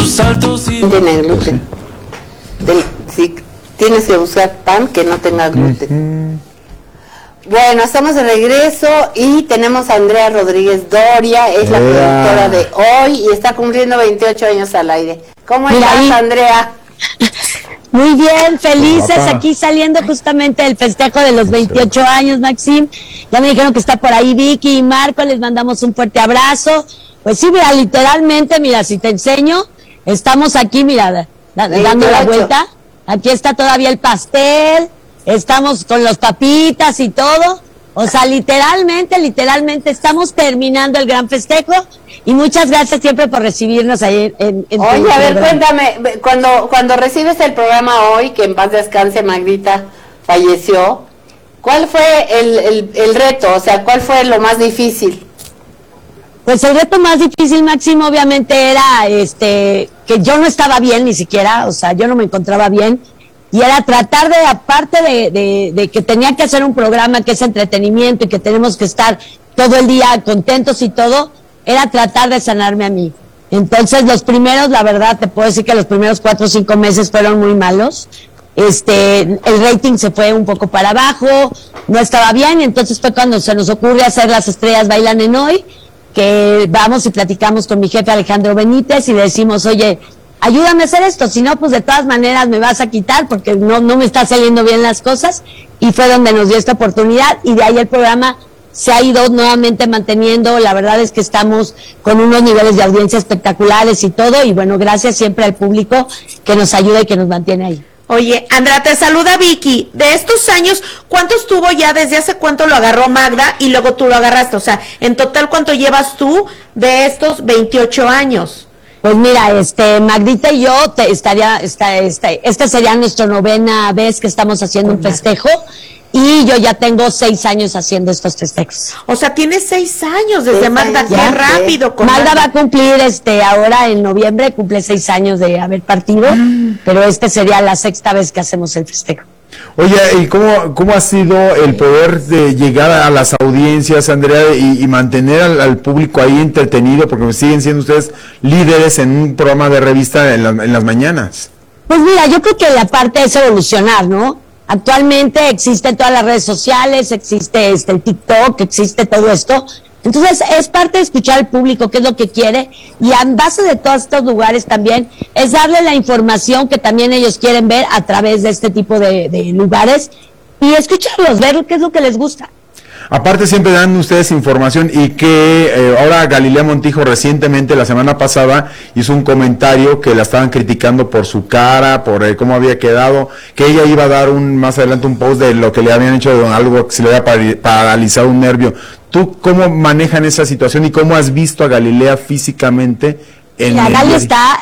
Tiene gluten. Sí, tienes que buscar pan que no tenga gluten. Bueno, estamos de regreso y tenemos a Andrea Rodríguez Doria, es la productora de hoy y está cumpliendo 28 años al aire. ¿Cómo estás, Andrea? Muy bien, felices aquí saliendo justamente del festejo de los 28 años, Maxim. Ya me dijeron que está por ahí Vicky y Marco, les mandamos un fuerte abrazo. Pues sí, mira, literalmente, mira, si te enseño, estamos aquí, mira, dando la vuelta. Aquí está todavía el pastel, estamos con los papitas y todo. O sea, literalmente estamos terminando el gran festejo y muchas gracias siempre por recibirnos ahí en Oye, a ver, cuéntame, cuando recibes el programa hoy, que en paz descanse Magdita falleció, ¿cuál fue el reto? O sea, ¿cuál fue lo más difícil? Pues el reto más difícil, Máximo, obviamente era que yo no estaba bien ni siquiera, o sea, yo no me encontraba bien. Y era tratar de, aparte de que tenía que hacer un programa que es entretenimiento y que tenemos que estar todo el día contentos y todo, era tratar de sanarme a mí. Entonces los primeros, la verdad, te puedo decir que los primeros 4 o 5 meses fueron muy malos. El rating se fue un poco para abajo, no estaba bien, y entonces fue cuando se nos ocurre hacer Las Estrellas Bailan en Hoy, que vamos y platicamos con mi jefe Alejandro Benítez y le decimos, oye, ayúdame a hacer esto, si no, pues de todas maneras me vas a quitar porque no me está saliendo bien las cosas, y fue donde nos dio esta oportunidad, y de ahí el programa se ha ido nuevamente manteniendo. La verdad es que estamos con unos niveles de audiencia espectaculares y todo, y bueno, gracias siempre al público que nos ayuda y que nos mantiene ahí. Oye, Andrea, te saluda Vicky. De estos años, ¿cuántos tuvo ya? ¿Desde hace cuánto lo agarró Magda y luego tú lo agarraste? O sea, en total, ¿cuánto llevas tú de estos 28 años? Pues mira, Magdita y yo esta sería nuestra 9ª vez que estamos haciendo un festejo, y yo ya tengo 6 años haciendo estos festejos. O sea, tienes 6 años desde Magda, qué rápido. Magda va a cumplir ahora en noviembre, cumple 6 años de haber partido, pero sería la 6ª vez que hacemos el festejo. Oye, ¿y cómo ha sido el poder de llegar a las audiencias, Andrea, y mantener al público ahí entretenido? Porque siguen siendo ustedes líderes en un programa de revista en las mañanas. Pues mira, yo creo que la parte es evolucionar, ¿no? Actualmente existen todas las redes sociales, existe el TikTok, existe todo esto. Entonces es parte de escuchar al público qué es lo que quiere, y en base de todos estos lugares también es darle la información que también ellos quieren ver a través de este tipo de lugares, y escucharlos, ver qué es lo que les gusta. Aparte siempre dan ustedes información, y que ahora Galilea Montijo recientemente, la semana pasada, hizo un comentario que la estaban criticando por su cara, por cómo había quedado, que ella iba a dar más adelante un post de lo que le habían hecho, de algo que se le había paralizado un nervio. ¿Tú cómo manejan esa situación y cómo has visto a Galilea físicamente? La Gali está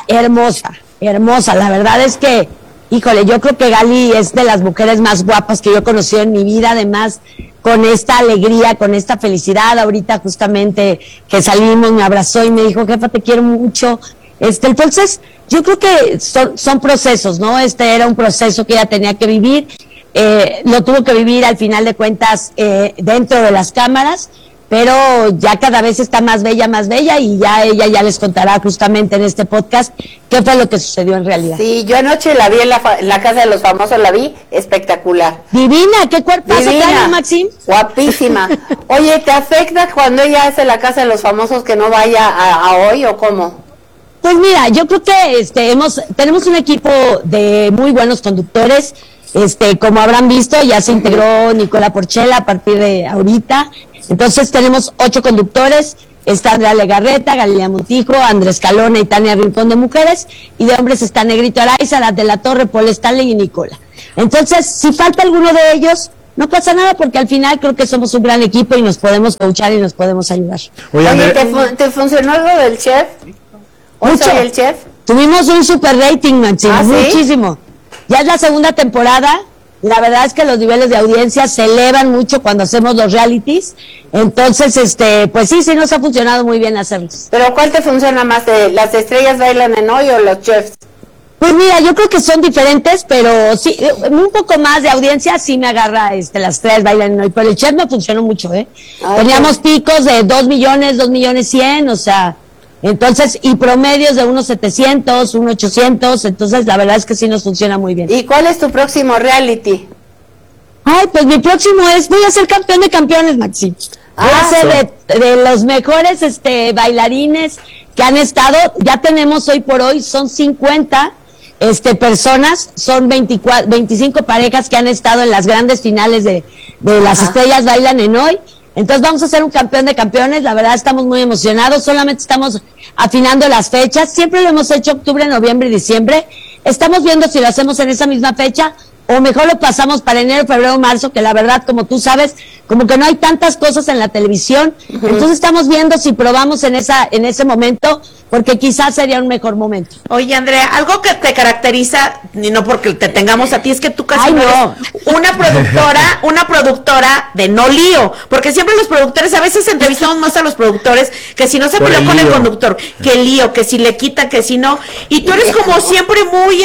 hermosa, la verdad es que, híjole, yo creo que Gali es de las mujeres más guapas que yo he conocido en mi vida, además con esta alegría, con esta felicidad. Ahorita justamente que salimos me abrazó y me dijo, jefa, te quiero mucho. Entonces, yo creo que son procesos, ¿no? Era un proceso que ella tenía que vivir, lo tuvo que vivir al final de cuentas dentro de las cámaras, pero ya cada vez está más bella, y ya ella ya les contará justamente en este podcast qué fue lo que sucedió en realidad. Sí, yo anoche la vi en la Casa de los Famosos, la vi espectacular. Divina, qué cuerpazo tiene, Maxim. Guapísima. Oye, ¿te afecta cuando ella hace la Casa de los Famosos que no vaya a hoy o cómo? Pues mira, yo creo que tenemos un equipo de muy buenos conductores. Como habrán visto, ya se integró Nicola Porchela a partir de ahorita. Entonces tenemos 8 conductores, está Andrea Legarreta, Galilea Montijo, Andrés Calona y Tania Rincón de mujeres, y de hombres está Negrito Araiza, La de la Torre, Paul Stanley y Nicola. Entonces, si falta alguno de ellos, no pasa nada, porque al final creo que somos un gran equipo y nos podemos coachar y nos podemos ayudar. Oye, ¿te funcionó algo del chef? ¿Hoy soy el chef? Tuvimos un super rating, Maxi, muchísimo. Ya es la 2ª temporada. La verdad es que los niveles de audiencia se elevan mucho cuando hacemos los realities. Entonces, pues sí nos ha funcionado muy bien hacerlos. ¿Pero cuál te funciona más, Las Estrellas Bailan en Hoy o los chefs? Pues mira, yo creo que son diferentes, pero sí, un poco más de audiencia sí me agarra Las Estrellas Bailan en Hoy, pero el chef me funcionó mucho, Teníamos picos de 2 millones, 2 millones 100, o sea, Entonces, y promedios de unos 700, unos 800, entonces la verdad es que sí nos funciona muy bien. ¿Y cuál es tu próximo reality? Ay, pues mi próximo voy a ser campeón de campeones, Maxi. Voy a ser de los mejores bailarines que han estado, ya tenemos hoy por hoy, son 50 personas, son 25 parejas que han estado en las grandes finales de Las Estrellas Bailan en Hoy. Entonces vamos a ser un campeón de campeones, la verdad estamos muy emocionados, solamente estamos afinando las fechas, siempre lo hemos hecho octubre, noviembre y diciembre, estamos viendo si lo hacemos en esa misma fecha o mejor lo pasamos para enero, febrero, marzo, que la verdad, como tú sabes, como que no hay tantas cosas en la televisión, entonces estamos viendo si probamos en ese momento, porque quizás sería un mejor momento. Oye, Andrea, algo que te caracteriza, y no porque te tengamos a ti, es que tú casi no eres una productora de no lío, porque siempre los productores, a veces entrevistamos más a los productores, que si no se peleó con el conductor, que lío, que si le quita, que si no, y tú eres como siempre muy,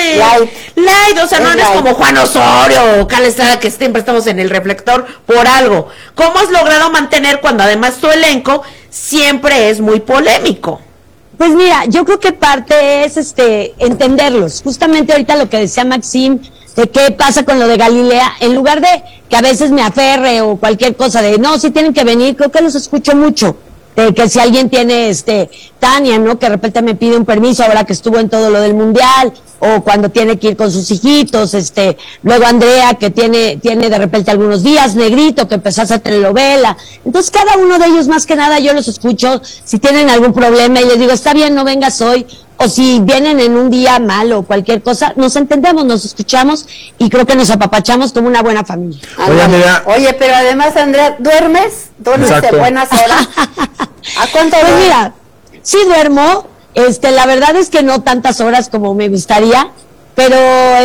light, o sea, no eres como Juan Osorio o Carla Estrada, que siempre estamos en el reflector por algo. ¿Cómo has logrado mantener cuando además tu elenco siempre es muy polémico? Pues mira, yo creo que parte es entenderlos. Justamente ahorita lo que decía Maxim, de qué pasa con lo de Galilea, en lugar de que a veces me aferre o cualquier cosa de no, sí tienen que venir, creo que los escucho mucho. De que si alguien tiene Tania, ¿no? Que de repente me pide un permiso ahora que estuvo en todo lo del mundial, o cuando tiene que ir con sus hijitos, luego Andrea que tiene de repente algunos días, Negrito que empezó a hacer telenovela. Entonces cada uno de ellos más que nada yo los escucho, si tienen algún problema y les digo, está bien, no vengas hoy, o si vienen en un día malo o cualquier cosa, nos entendemos, nos escuchamos y creo que nos apapachamos como una buena familia. Oye, pero además, Andrea, ¿duermes de buenas horas? ¿A cuánto Pues mira, sí duermo, la verdad es que no tantas horas como me gustaría, pero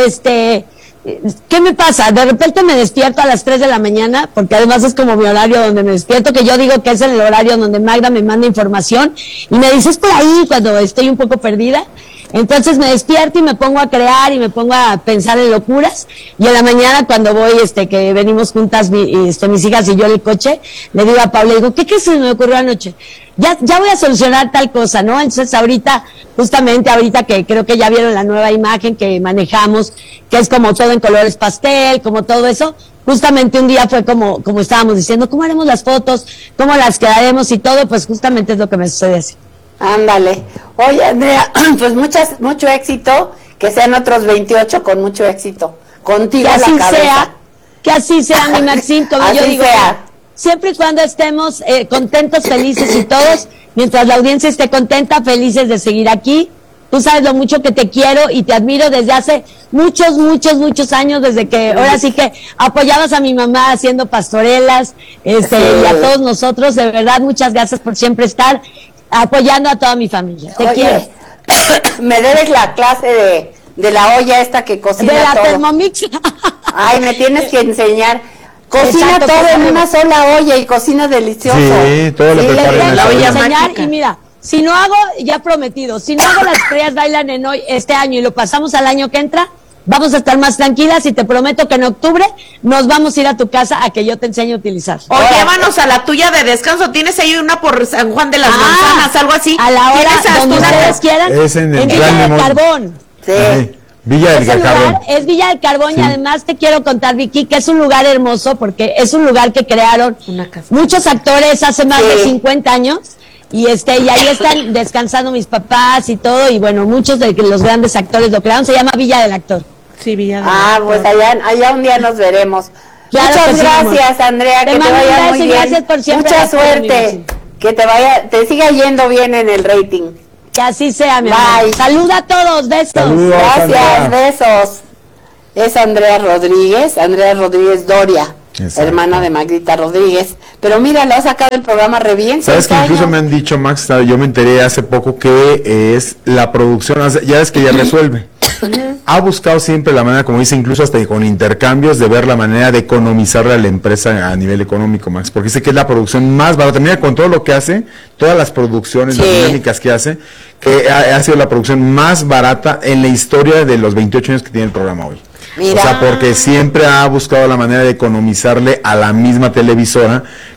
¿qué me pasa? De repente me despierto a las 3 de la mañana, porque además es como mi horario donde me despierto, que yo digo que es el horario donde Magda me manda información, y me dice, es por ahí cuando estoy un poco perdida. Entonces me despierto y me pongo a crear y me pongo a pensar en locuras, y en la mañana cuando voy, que venimos juntas mis hijas y yo en el coche, le digo a Paula, digo, ¿qué se me ocurrió anoche? Ya voy a solucionar tal cosa, ¿no? Entonces justamente ahorita que creo que ya vieron la nueva imagen que manejamos, que es como todo en colores pastel, como todo eso, justamente un día fue como estábamos diciendo, ¿cómo haremos las fotos? ¿Cómo las quedaremos? Y todo, pues justamente es lo que me sucede así. Ándale. Oye, Andrea, pues mucho éxito, que sean otros 28 con mucho éxito. Contigo a la cabeza. Que así sea, mi Maxim, como yo digo. Siempre y cuando estemos contentos, felices y todos, mientras la audiencia esté contenta, felices de seguir aquí. Tú sabes lo mucho que te quiero y te admiro desde hace muchos años, desde que ahora sí que apoyabas a mi mamá haciendo pastorelas, y a todos nosotros, de verdad, muchas gracias por siempre estar apoyando a toda mi familia. Te quiero. Me debes la clase de la olla esta que cocina de la todo. Thermomix. Ay, me tienes que enseñar. Cocina todo en una sola olla y cocina delicioso. Sí, todo lo prepara en la olla. Enseñar, y mira, si no hago, ya prometido, si no hago Las Estrellas Bailan en Hoy este año y lo pasamos al año que entra, vamos a estar más tranquilas y te prometo que en octubre nos vamos a ir a tu casa a que yo te enseñe a utilizar. O llévanos a la tuya de descanso. Tienes ahí una por San Juan de las Manzanas, algo así. A la hora donde ustedes quieran. Es en Villa del Carbón. Sí. Villa del Carbón. Es Villa del Carbón, sí. Y además te quiero contar, Vicky, que es un lugar hermoso porque es un lugar que crearon muchos actores hace más de 50 años. Y y ahí están descansando mis papás y todo, y bueno, muchos de los grandes actores lo crearon. Se llama Villa del Actor. Sí, Villa del Actor. Pues allá un día nos veremos. Claro. Muchas gracias, Andrea, que te vaya muy bien. Gracias por siempre. Mucha suerte, que te siga yendo bien en el rating. Que así sea, mi amor. Bye. Saluda a todos, besos. Saludos, gracias, Andrea. besos. Es Andrea Rodríguez Doria, hermana de Magdita Rodríguez. Pero mira, lo ha sacado el programa re bien. Sabes que incluso me han dicho, Max, yo me enteré hace poco que es la producción, ya es que ya resuelve. Ha buscado siempre la manera, como dice, incluso hasta con intercambios, de ver la manera de economizarle a la empresa a nivel económico, Max, porque dice que es la producción más barata. Mira, con todo lo que hace, todas las producciones, las dinámicas que hace, que ha sido la producción más barata en la historia de los 28 años que tiene el programa hoy. Mira. O sea, porque siempre ha buscado la manera de economizarle a la misma televisora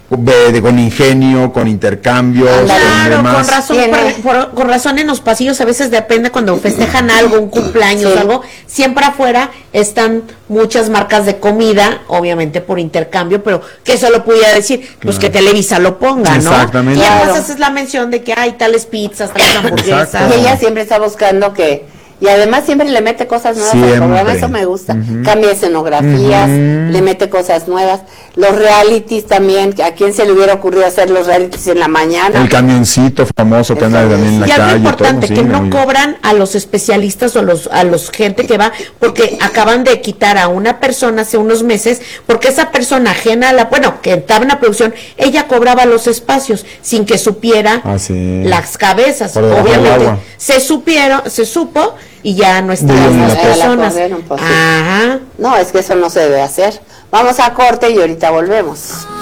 con ingenio, con intercambios, con Claro, demás. con razón, con razón en los pasillos a veces depende cuando festejan algo, un cumpleaños, algo, siempre afuera están muchas marcas de comida, obviamente por intercambio, pero que eso lo pudiera decir, pues que Televisa lo ponga, ¿no? Exactamente. Y además haces la mención de que hay tales pizzas, tales hamburguesas. Exacto. Y ella siempre está buscando y además siempre le mete cosas nuevas al programa, eso me gusta. Cambia escenografías, le mete cosas nuevas. Los realities también, ¿a quién se le hubiera ocurrido hacer los realities en la mañana? El camioncito famoso que anda también en la Y calle. algo importante, todo, que sí, no muy- cobran a los especialistas o a los gente que va, porque acaban de quitar a una persona hace unos meses, porque esa persona ajena a que estaba en la producción, ella cobraba los espacios sin que supiera sí. las cabezas. Por debajo del Obviamente, agua. se supo y ya no Muy estaban bien, las la personas. corrieron, pues, sí. Ajá. No, es que eso no se debe hacer. Vamos a corte y ahorita volvemos.